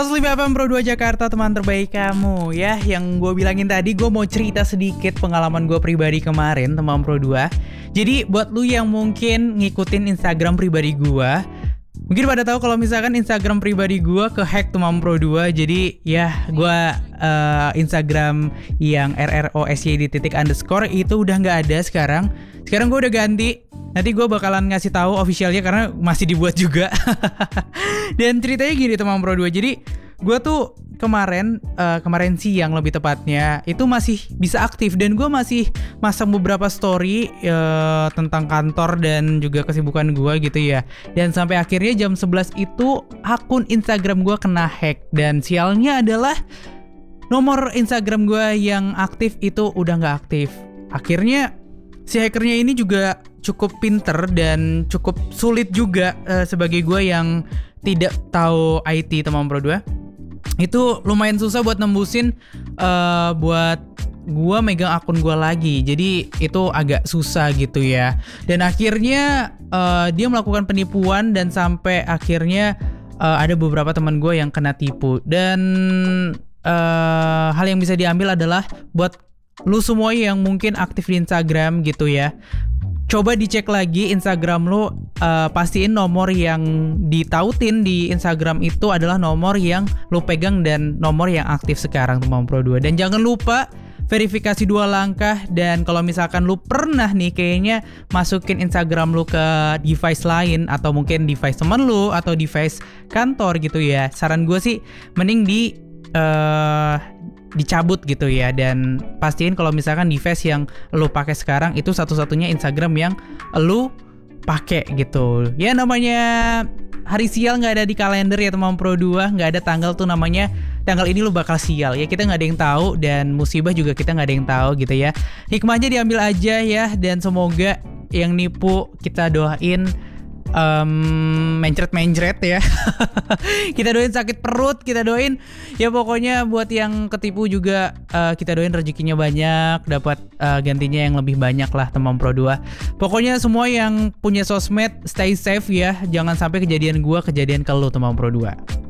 105 FM Pro 2 Jakarta, teman terbaik kamu ya. Yang gue bilangin tadi, gue mau cerita sedikit pengalaman gue pribadi kemarin, teman Pro 2. Jadi buat lu yang mungkin ngikutin Instagram pribadi gue, mungkin pada tahu kalau misalkan Instagram pribadi gue ke-hack teman Pro 2. Jadi ya gue Instagram yang RROSYD__ itu udah gak ada sekarang. Sekarang gue udah ganti. Nanti gue bakalan ngasih tahu officialnya karena masih dibuat juga. Dan ceritanya gini teman Pro 2. Jadi gue tuh kemarin siang lebih tepatnya itu masih bisa aktif, dan gue masih masang beberapa story tentang kantor dan juga kesibukan gue gitu ya. Dan sampai akhirnya jam 11 itu akun Instagram gue kena hack, dan sialnya adalah nomor Instagram gue yang aktif itu udah gak aktif. Akhirnya si hackernya ini juga cukup pinter dan cukup sulit juga sebagai gue yang tidak tahu IT teman Pro 2. Itu lumayan susah buat nembusin buat gue megang akun gue lagi. Jadi itu agak susah gitu ya. Dan akhirnya dia melakukan penipuan, dan sampai akhirnya ada beberapa teman gue yang kena tipu. Dan hal yang bisa diambil adalah buat lu semua yang mungkin aktif di Instagram gitu ya, coba dicek lagi Instagram lu, pastiin nomor yang ditautin di Instagram itu adalah nomor yang lu pegang dan nomor yang aktif sekarang teman Pro 2. Dan jangan lupa verifikasi 2 langkah. Dan kalau misalkan lu pernah nih kayaknya masukin Instagram lu ke device lain, atau mungkin device temen lu atau device kantor gitu ya, saran gue sih mending dicabut gitu ya. Dan pastiin kalau misalkan device yang lu pakai sekarang itu satu-satunya Instagram yang lu pakai gitu. Ya namanya hari sial nggak ada di kalender ya teman Pro 2, nggak ada tanggal tuh namanya tanggal ini lu bakal sial ya, kita nggak ada yang tahu, dan musibah juga kita nggak ada yang tahu gitu ya. Hikmahnya diambil aja ya, dan semoga yang nipu kita doain mencret ya. Kita doain sakit perut, kita doain ya pokoknya buat yang ketipu juga kita doain rezekinya banyak, dapat gantinya yang lebih banyak lah teman Pro 2. Pokoknya semua yang punya sosmed stay safe ya, jangan sampai kejadian ke lu teman Pro 2.